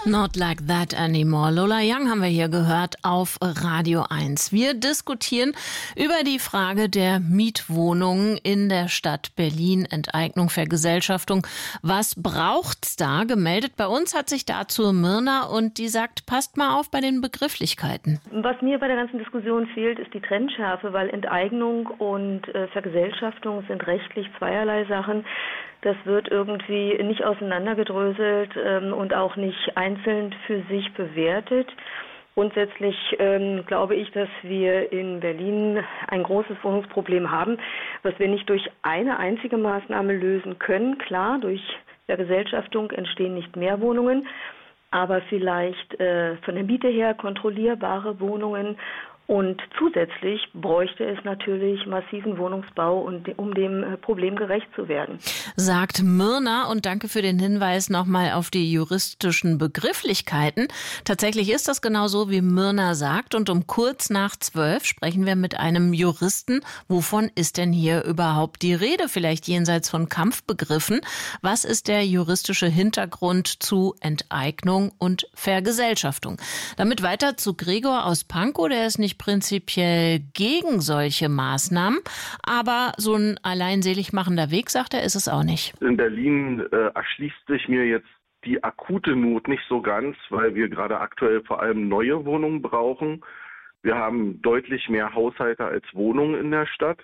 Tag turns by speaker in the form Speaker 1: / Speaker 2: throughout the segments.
Speaker 1: Not Like That Anymore. Lola Young haben wir hier gehört auf Radio 1. Wir diskutieren über die Frage der Mietwohnungen in der Stadt Berlin, Enteignung, Vergesellschaftung. Was braucht's da? Gemeldet bei uns hat sich dazu Myrna und die sagt, passt mal auf bei den Begrifflichkeiten.
Speaker 2: Was mir bei der ganzen Diskussion fehlt, ist die Trennschärfe, weil Enteignung und Vergesellschaftung sind rechtlich zweierlei Sachen. Das wird irgendwie nicht auseinandergedröselt und auch nicht einzeln für sich bewertet. Grundsätzlich glaube ich, dass wir in Berlin ein großes Wohnungsproblem haben, was wir nicht durch eine einzige Maßnahme lösen können. Klar, durch Vergesellschaftung entstehen nicht mehr Wohnungen, aber vielleicht von der Miete her kontrollierbare Wohnungen. Und zusätzlich bräuchte es natürlich massiven Wohnungsbau, um dem Problem gerecht zu werden.
Speaker 1: Sagt Myrna, und danke für den Hinweis nochmal auf die juristischen Begrifflichkeiten. Tatsächlich ist das genau so, wie Myrna sagt. Und um kurz nach 12 sprechen wir mit einem Juristen. Wovon ist denn hier überhaupt die Rede? Vielleicht jenseits von Kampfbegriffen. Was ist der juristische Hintergrund zu Enteignung und Vergesellschaftung? Damit weiter zu Gregor aus Pankow, der ist nicht prinzipiell gegen solche Maßnahmen, aber so ein alleinselig machender Weg, sagt er, ist es auch nicht.
Speaker 3: In Berlin erschließt sich mir jetzt die akute Not nicht so ganz, weil wir gerade aktuell vor allem neue Wohnungen brauchen. Wir haben deutlich mehr Haushalte als Wohnungen in der Stadt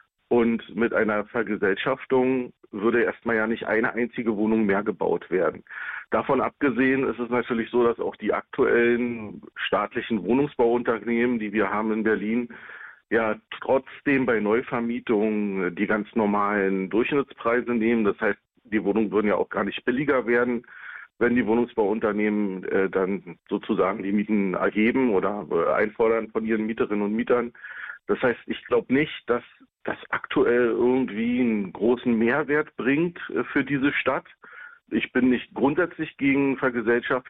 Speaker 3: und mit einer Vergesellschaftung würde erstmal ja nicht eine einzige Wohnung mehr gebaut werden. Davon abgesehen ist es natürlich so, dass auch die aktuellen staatlichen Wohnungsbauunternehmen, die wir haben in Berlin, ja trotzdem bei Neuvermietungen die ganz normalen Durchschnittspreise nehmen. Das heißt, die Wohnungen würden ja auch gar nicht billiger werden, wenn die Wohnungsbauunternehmen dann sozusagen die Mieten erheben oder einfordern von ihren Mieterinnen und Mietern. Das heißt, ich glaube nicht, dass das aktuell irgendwie einen großen Mehrwert bringt für diese Stadt. Ich bin nicht grundsätzlich gegen Vergesellschaftung,